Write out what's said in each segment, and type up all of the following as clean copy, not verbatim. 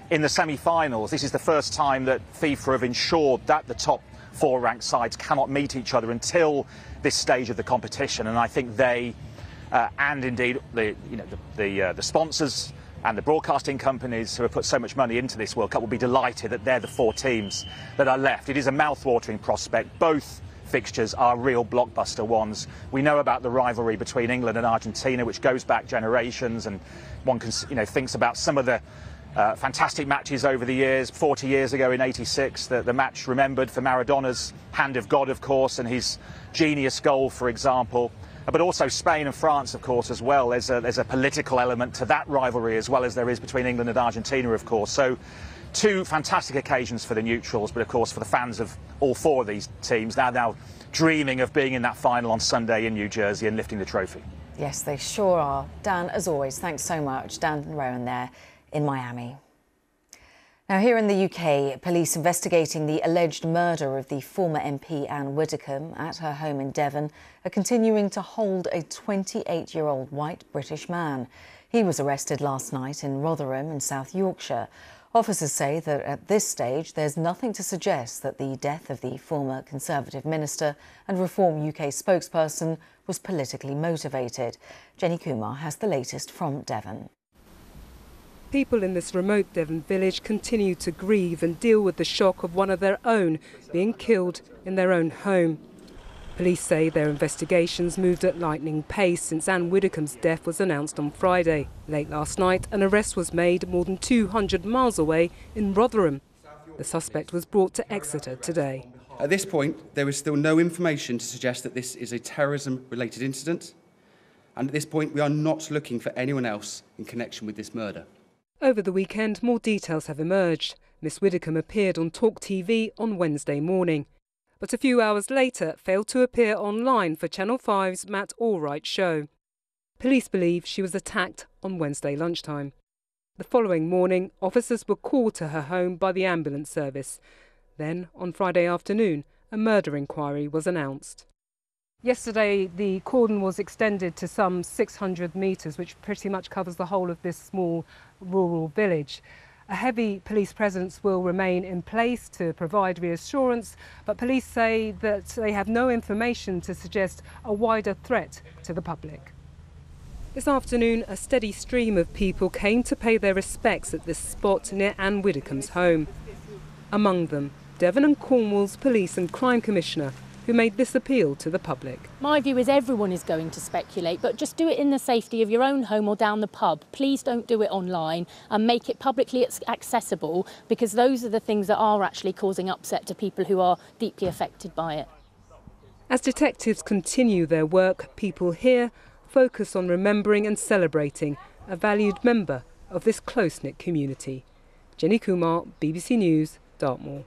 in the semi-finals, this is the first time that FIFA have ensured that the top four ranked sides cannot meet each other until this stage of the competition, and I think they and indeed the sponsors and the broadcasting companies who have put so much money into this World Cup will be delighted that they're the four teams that are left. It is a mouth-watering prospect. Both fixtures are real blockbuster ones. We know about the rivalry between England and Argentina, which goes back generations, and one can, thinks about some of the fantastic matches over the years. 40 years ago in '86, the match remembered for Maradona's hand of God, of course, and his genius goal, for example. But also Spain and France, of course, as well. There's a political element to that rivalry as well as there is between England and Argentina, of course. So two fantastic occasions for the neutrals, but of course for the fans of all four of these teams, now dreaming of being in that final on Sunday in New Jersey and lifting the trophy. Yes, they sure are. Dan, as always, thanks so much. Dan Rowan there in Miami. Now, here in the UK, police investigating the alleged murder of the former MP Anne Widdecombe at her home in Devon are continuing to hold a 28-year-old white British man. He was arrested last night in Rotherham in South Yorkshire. Officers say that at this stage there's nothing to suggest that the death of the former Conservative minister and Reform UK spokesperson was politically motivated. Jenny Kumar has the latest from Devon. People in this remote Devon village continue to grieve and deal with the shock of one of their own being killed in their own home. Police say their investigations moved at lightning pace since Anne Widdecombe's death was announced on Friday. Late last night, an arrest was made more than 200 miles away in Rotherham. The suspect was brought to Exeter today. At this point, there is still no information to suggest that this is a terrorism-related incident. And at this point, we are not looking for anyone else in connection with this murder. Over the weekend, more details have emerged. Miss Widdecombe appeared on Talk TV on Wednesday morning, but a few hours later failed to appear online for Channel 5's Matt Allwright show. Police believe she was attacked on Wednesday lunchtime. The following morning, officers were called to her home by the ambulance service. Then, on Friday afternoon, a murder inquiry was announced. Yesterday, the cordon was extended to some 600 metres, which pretty much covers the whole of this small rural village. A heavy police presence will remain in place to provide reassurance, but police say that they have no information to suggest a wider threat to the public. This afternoon, a steady stream of people came to pay their respects at this spot near Anne Widdecombe's home. Among them, Devon and Cornwall's Police and Crime Commissioner, who made this appeal to the public. My view is everyone is going to speculate, but just do it in the safety of your own home or down the pub. Please don't do it online and make it publicly accessible, because those are the things that are actually causing upset to people who are deeply affected by it. As detectives continue their work, people here focus on remembering and celebrating a valued member of this close-knit community. Jenny Kumar, BBC News, Dartmoor.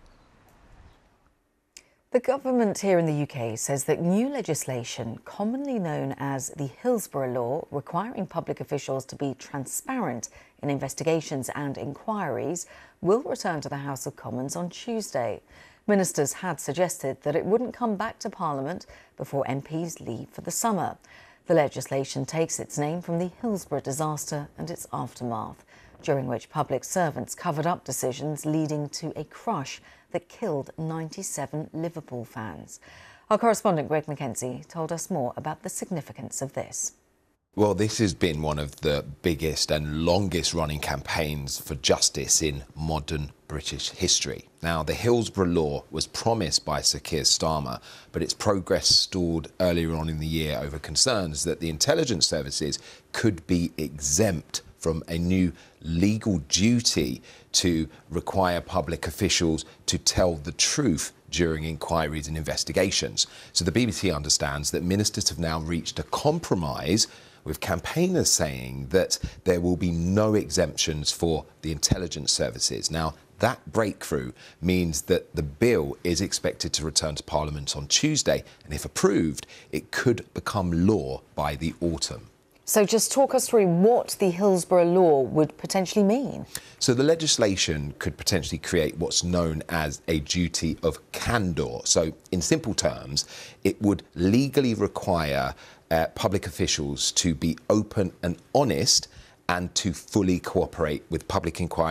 The government here in the UK says that new legislation, commonly known as the Hillsborough Law, requiring public officials to be transparent in investigations and inquiries, will return to the House of Commons on Tuesday. Ministers had suggested that it wouldn't come back to Parliament before MPs leave for the summer. The legislation takes its name from the Hillsborough disaster and its aftermath, during which public servants covered up decisions leading to a crush that killed 97 Liverpool fans. Our correspondent Greg Mackenzie told us more about the significance of this. Well, this has been one of the biggest and longest running campaigns for justice in modern British history. Now, the Hillsborough Law was promised by Sir Keir Starmer, but its progress stalled earlier on in the year over concerns that the intelligence services could be exempt from a new legal duty to require public officials to tell the truth during inquiries and investigations. So the BBC understands that ministers have now reached a compromise, with campaigners saying that there will be no exemptions for the intelligence services. Now, that breakthrough means that the bill is expected to return to Parliament on Tuesday, and if approved, it could become law by the autumn. So just talk us through what the Hillsborough Law would potentially mean. So the legislation could potentially create what's known as a duty of candour. So in simple terms, it would legally require public officials to be open and honest and to fully cooperate with public inquiry